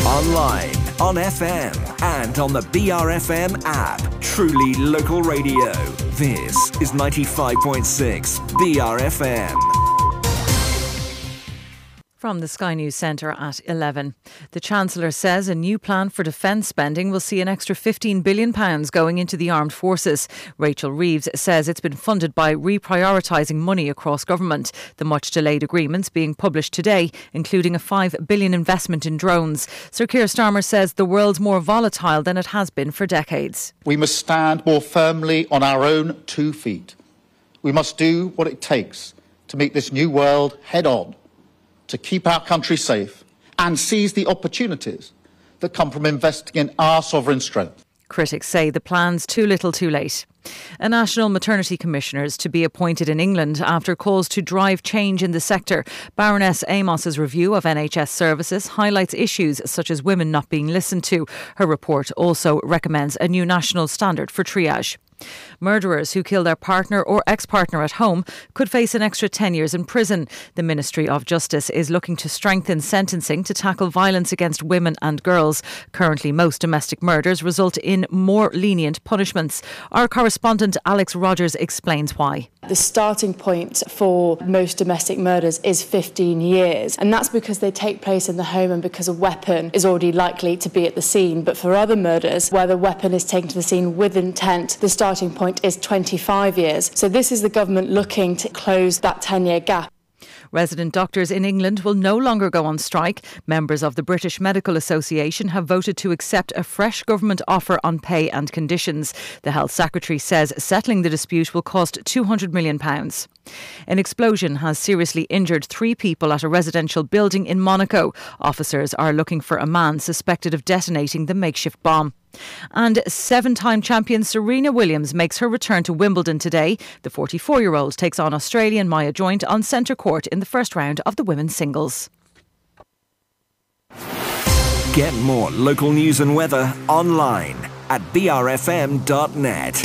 Online, on FM, and on the BRFM app. Truly local radio. This is 95.6 BRFM. From the Sky News Centre at 11. The Chancellor says a new plan for defence spending will see an extra £15 billion going into the armed forces. Rachel Reeves says it's been funded by reprioritising money across government. The much delayed agreements being published today, including a £5 billion investment in drones. Sir Keir Starmer says the world's more volatile than it has been for decades. We must stand more firmly on our own 2 feet. We must do what it takes to meet this new world head on, to keep our country safe and seize the opportunities that come from investing in our sovereign strength. Critics say the plan's too little too late. A National Maternity Commissioner is to be appointed in England after calls to drive change in the sector. Baroness Amos's review of NHS services highlights issues such as women not being listened to. Her report also recommends a new national standard for triage. Murderers who kill their partner or ex-partner at home could face an extra 10 years in prison. The Ministry of Justice is looking to strengthen sentencing to tackle violence against women and girls. Currently, most domestic murders result in more lenient punishments. Our correspondent Alex Rogers explains why. The starting point for most domestic murders is 15 years, and that's because they take place in the home and because a weapon is already likely to be at the scene. But for other murders, where the weapon is taken to the scene with intent, the starting point is 25 years. So this is the government looking to close that 10-year gap. Resident doctors in England will no longer go on strike. Members of the British Medical Association have voted to accept a fresh government offer on pay and conditions. The Health Secretary says settling the dispute will cost £200 million. An explosion has seriously injured 3 people at a residential building in Monaco. Officers are looking for a man suspected of detonating the makeshift bomb. And 7-time champion Serena Williams makes her return to Wimbledon today. The 44-year-old takes on Australian Maya Joint on centre court in the first round of the women's singles. Get more local news and weather online at brfm.net.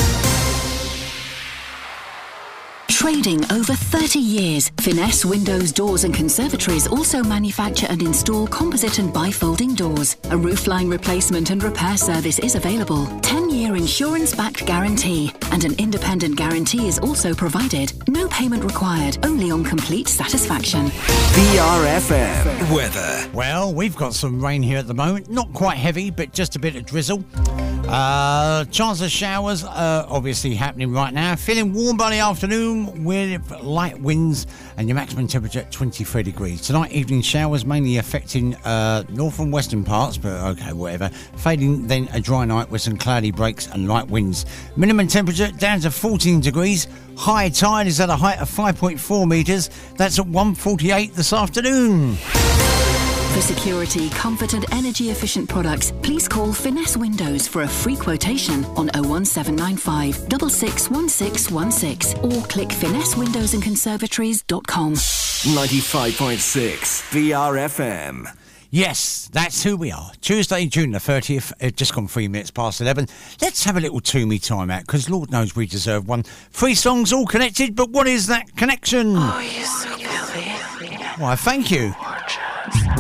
Trading over 30 years, Finesse Windows, Doors and Conservatories also manufacture and install composite and bifolding doors. A roofline replacement and repair service is available. 10-year insurance-backed guarantee and an independent guarantee is also provided. No payment required, only on complete satisfaction. BRFM weather. Well, we've got some rain here at the moment. Not quite heavy, but just a bit of drizzle. Chance of showers obviously happening right now. Feeling warm by the afternoon with light winds and your maximum temperature at 23 degrees. Tonight, evening showers mainly affecting north and western parts, but okay, whatever. Fading, then a dry night with some cloudy breaks and light winds. Minimum temperature down to 14 degrees. High tide is at a height of 5.4 metres. That's at 1:48 this afternoon. For security, comfort and energy efficient products, please call Finesse Windows for a free quotation on 01795 661616 or click finessewindowsandconservatories.com. 95.6 BRFM. Yes, that's who we are. Tuesday, June the 30th, just gone 3 minutes past 11. Let's have a little Toomey time out, because Lord knows we deserve one. 3 songs all connected, but what is that connection? Oh, you're so filthy. Why, thank you.